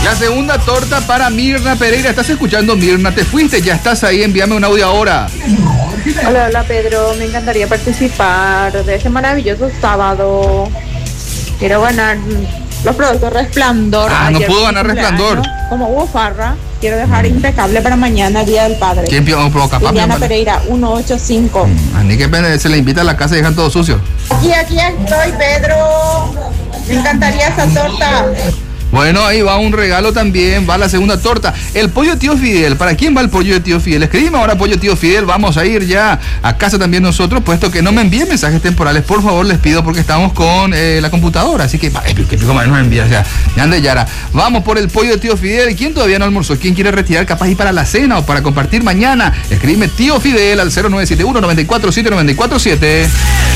La segunda torta para Mirna Pereira. ¿Estás escuchando, Mirna? ¿Te fuiste? ¿Ya estás ahí? Envíame un audio ahora. Hola Pedro, me encantaría participar de ese maravilloso sábado. Quiero ganar los productos Resplandor. No puedo ganar Resplandor. Como hubo farra, quiero dejar impecable para mañana, Día del Padre. ¿Quién provoca? Liliana Pereira, 185. Ni que se le invita a la casa y dejan todo sucio. Aquí estoy, Pedro. Me encantaría esa torta. Bueno, ahí va un regalo también, va la segunda torta. El pollo Tío Fidel, ¿para quién va el pollo de Tío Fidel? Escribime ahora pollo Tío Fidel, vamos a ir ya a casa también nosotros, puesto que no me envíen mensajes temporales, por favor, les pido, porque estamos con la computadora, así que, no me envías ya, ande Yara. Vamos por el pollo de Tío Fidel. ¿Quién todavía no almorzó? ¿Quién quiere retirar capaz y para la cena o para compartir mañana? Escríbeme Tío Fidel al 0971 947 947.